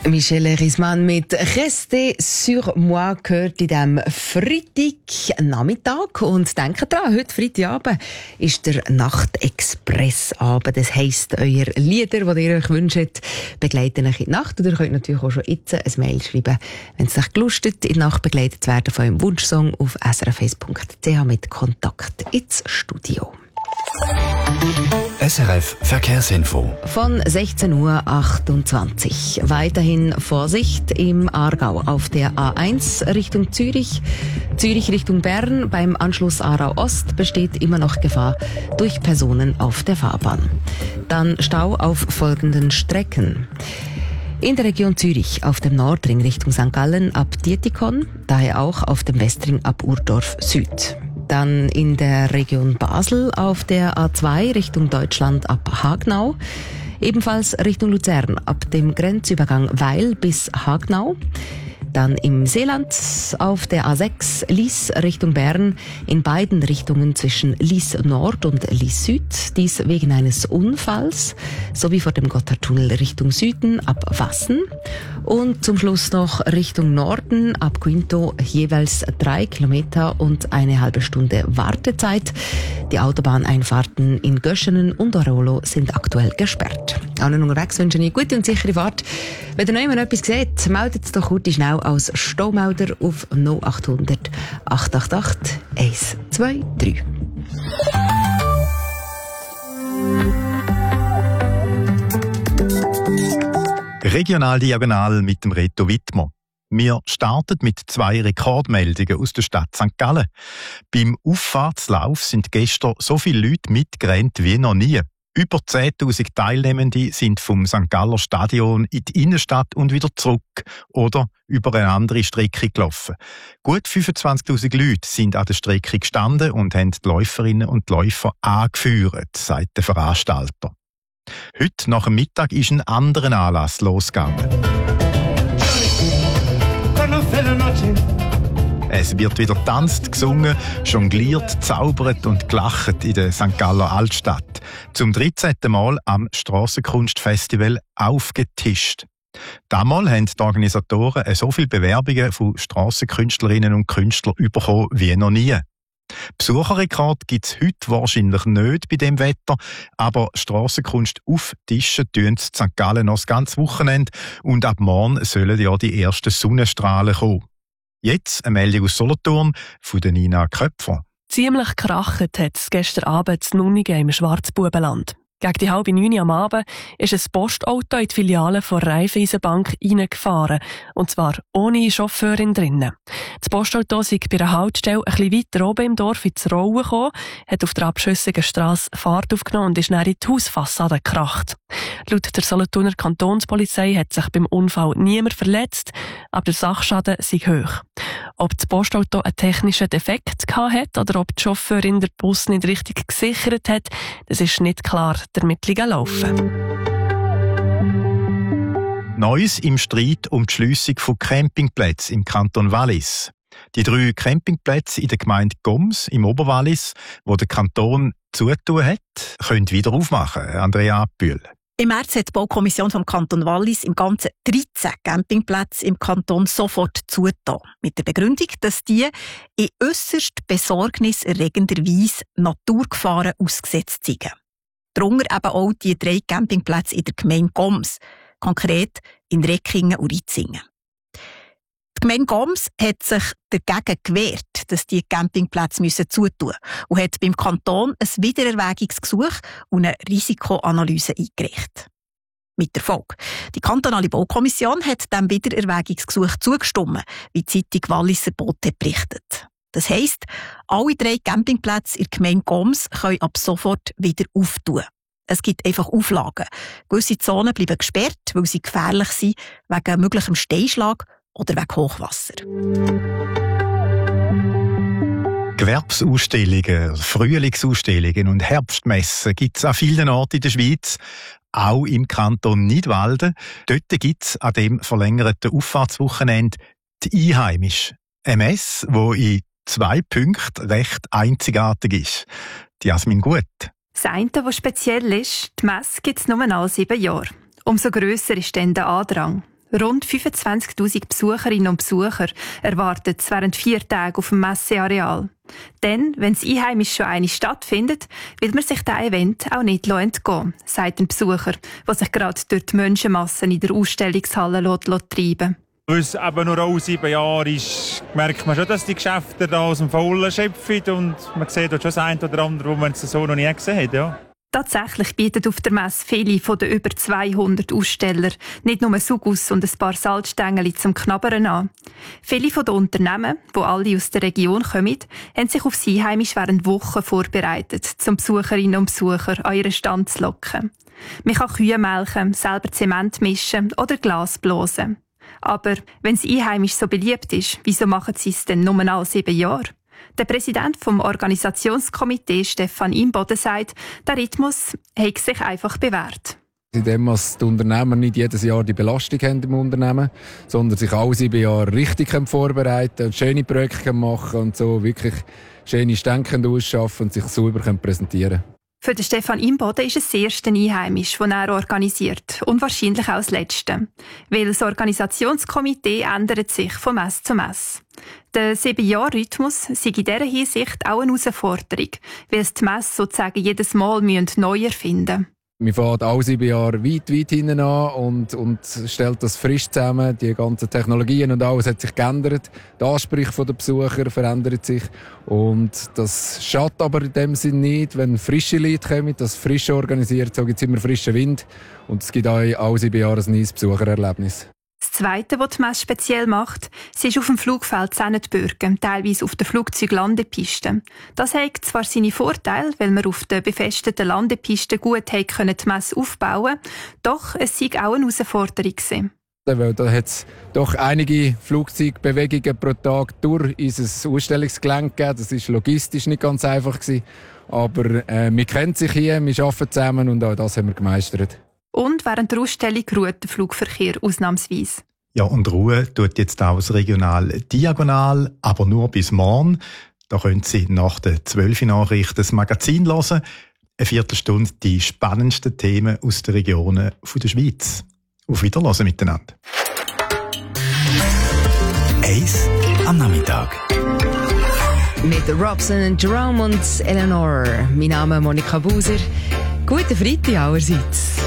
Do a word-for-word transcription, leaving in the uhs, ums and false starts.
Michel Risman mit «Restez sur moi» gehört in diesem Freitagnachmittag. Und denkt dran, heute Freitagabend ist der Nachtexpressabend. Das heisst, eure Lieder, die ihr euch wünscht, begleiten euch in die Nacht. Und ihr könnt natürlich auch schon jetzt ein Mail schreiben, wenn es euch gelustet, in die Nacht begleitet zu werden von eurem Wunschsong auf s r f eins punkt c h mit Kontakt ins Studio. S R F Verkehrsinfo. Von sechzehn Uhr achtundzwanzig. Weiterhin Vorsicht im Aargau auf der A eins Richtung Zürich. Zürich Richtung Bern. Beim Anschluss Aarau Ost besteht immer noch Gefahr durch Personen auf der Fahrbahn. Dann Stau auf folgenden Strecken. In der Region Zürich auf dem Nordring Richtung Sankt Gallen ab Dietikon, daher auch auf dem Westring ab Urdorf Süd. Dann in der Region Basel auf der A zwei Richtung Deutschland ab Hagnau. Ebenfalls Richtung Luzern ab dem Grenzübergang Weil bis Hagnau. Dann im Seeland auf der A sechs Lies Richtung Bern in beiden Richtungen zwischen Lies Nord und Lies Süd. Dies wegen eines Unfalls sowie vor dem Gotthardtunnel Richtung Süden ab Wassen. Und zum Schluss noch Richtung Norden ab Quinto jeweils drei Kilometer und eine halbe Stunde Wartezeit. Die Autobahneinfahrten in Göschenen und Orolo sind aktuell gesperrt. Allen unterwegs wünsche ich eine gute und sichere Fahrt. Wenn ihr noch jemand etwas seht, meldet es doch kurz schnell als Staumelder auf null acht hundert acht acht acht eins zwei drei. Regional Diagonal mit dem Reto Wittmer. Wir starten mit zwei Rekordmeldungen aus der Stadt Sankt Gallen. Beim Auffahrtslauf sind gestern so viele Leute mitgerannt wie noch nie. Über zehntausend Teilnehmende sind vom Sankt Galler Stadion in die Innenstadt und wieder zurück oder über eine andere Strecke gelaufen. Gut fünfundzwanzigtausend Leute sind an der Strecke gestanden und haben die Läuferinnen und Läufer angeführt, sagt der Veranstalter. Heute nach dem Mittag ist ein anderer Anlass losgegangen. Es wird wieder getanzt, gesungen, jongliert, zaubert und gelacht in der Sankt Galler Altstadt. Zum dreizehnten Mal am Strassenkunstfestival aufgetischt. Damals haben die Organisatoren so viele Bewerbungen von Strassenkünstlerinnen und Künstlern bekommen wie noch nie. Besucherrekord gibt es heute wahrscheinlich nicht bei dem Wetter, aber Strassenkunst auftischen tun sie in Sankt Gallen noch das ganze Wochenende und ab morgen sollen ja die ersten Sonnenstrahlen kommen. Jetzt eine Meldung aus Solothurn von Nina Köpfer. Ziemlich krachend hat es gestern Abend in Nunningen im Schwarzbubenland. Gegen die halbe neun am Abend ist ein Postauto in die Filiale der Raiffeisenbank reingefahren. Und zwar ohne Chauffeurin drinnen. Das Postauto sei bei einer Haltestelle ein bisschen weiter oben im Dorf ins Rollen gekommen, hat auf der abschüssigen Strasse Fahrt aufgenommen und ist dann in die Hausfassade gekracht. Laut der Solothurner Kantonspolizei hat sich beim Unfall niemand verletzt, aber der Sachschaden sei hoch. Ob das Postauto einen technischen Defekt hatte oder ob die Chauffeurin den Bus nicht richtig gesichert hat, das ist nicht klar. Die Ermittlungen laufen. Neues im Streit um die Schliessung von Campingplätzen im Kanton Wallis. Die drei Campingplätze in der Gemeinde Goms im Oberwallis, wo der Kanton zutun hat, können wieder aufmachen. Andrea Bühl. Im März hat die Baukommission vom Kanton Wallis im Ganzen dreizehn Campingplätze im Kanton sofort zugetan. Mit der Begründung, dass die in äusserst besorgniserregender Weise Naturgefahren ausgesetzt sind. Darunter eben auch die drei Campingplätze in der Gemeinde Goms, konkret in Reckingen und Ritzingen. Die Gemeinde Goms hat sich dagegen gewehrt, dass die Campingplätze zutun müssen und hat beim Kanton ein Wiedererwägungsgesuch und eine Risikoanalyse eingereicht. Mit Erfolg. Die kantonale Baukommission hat dem Wiedererwägungsgesuch zugestimmt, wie die Zeitung Walliser Bote berichtet. Das heisst, alle drei Campingplätze in der Gemeinde Goms können ab sofort wieder auftun. Es gibt einfach Auflagen. Gewisse Zonen bleiben gesperrt, weil sie gefährlich sind wegen möglichem Steinschlag oder wegen Hochwasser. Gewerbsausstellungen, Frühlingsausstellungen und Herbstmessen gibt es an vielen Orten in der Schweiz, auch im Kanton Nidwalden. Dort gibt es an dem verlängerten Auffahrtswochenende die Einheimische. Eine Messe, die in zwei Punkten recht einzigartig ist. Die Jasmin Gut. Das eine, was speziell ist, die Messe gibt es nur alle sieben Jahre. Umso grösser ist dann der Andrang. Rund fünfundzwanzigtausend Besucherinnen und Besucher erwartet es während vier Tagen auf dem Messeareal. Denn, wenn das Einheimisch schon einmal stattfindet, will man sich diesem Event auch nicht entgehen, sagt ein Besucher, der sich gerade durch die Menschenmassen in der Ausstellungshalle treiben lässt. Weil es eben nur auch sieben Jahre ist, merkt man schon, dass die Geschäfte da aus dem Vollen schöpfen und man sieht dort schon das eine oder andere, wo man es so noch nie gesehen hat. Ja. Tatsächlich bieten auf der Messe viele von den über zweihundert Aussteller nicht nur Sugus und ein paar Salzstängel zum Knabbern an. Viele von den Unternehmen, die alle aus der Region kommen, haben sich auf das Einheimisch während Wochen vorbereitet, um Besucherinnen und Besucher an ihren Stand zu locken. Man kann Kühe melken, selber Zement mischen oder Glas blasen. Aber wenn das Einheimisch so beliebt ist, wieso machen sie es denn nur alle sieben Jahre? Der Präsident vom Organisationskomitee, Stefan Imboden, sagt, der Rhythmus hat sich einfach bewährt. Indem die Unternehmer nicht jedes Jahr die Belastung haben im Unternehmen, sondern sich alle sieben Jahre richtig vorbereiten und schöne Projekte machen und so wirklich schöne Stände ausschaffen und sich sauber präsentieren können. Für den Stefan Imboden ist es das erste Einheimisch, das er organisiert und wahrscheinlich auch das letzte. Weil das Organisationskomitee ändert sich von Messe zu Messe. Der sieben-Jahr-Rhythmus sei in dieser Hinsicht auch eine Herausforderung, weil es die Messe sozusagen jedes Mal neu erfinden müssen. Wir fahren alle sieben Jahre weit, weit hinten an und, und stellt das frisch zusammen. Die ganzen Technologien und alles hat sich geändert. Die Ansprüche der Besucher verändern sich. Und das schadet aber in dem Sinn nicht, wenn frische Leute kommen, das frisch organisiert, so gibt es immer frischen Wind. Und es gibt auch alle sieben Jahre ein neues Besuchererlebnis. Das Zweite, was die Messe speziell macht, sie ist auf dem Flugfeld Zennetbürgen, teilweise auf der Flugzeuglandepiste. Das hat zwar seine Vorteile, weil man auf der befestigten Landepiste gut die Messe aufbauen konnte, doch es war auch eine Herausforderung. Weil da hat es doch einige Flugzeugbewegungen pro Tag durch unser Ausstellungsgelände gegeben. Das war logistisch nicht ganz einfach gewesen. Aber äh, wir kennen sich hier, wir arbeiten zusammen und auch das haben wir gemeistert. Und während der Ausstellung ruht der Flugverkehr ausnahmsweise. Ja, und Ruhe tut jetzt auch das Regional diagonal, aber nur bis morgen. Da können Sie nach den zwölf Nachrichten das Magazin hören. Eine Viertelstunde die spannendsten Themen aus den Regionen der Schweiz. Auf Wiederhören miteinander. Eis am Nachmittag. Mit Robson, Jerome und Eleanor. Mein Name ist Monika Buser. Guten Freitag allerseits.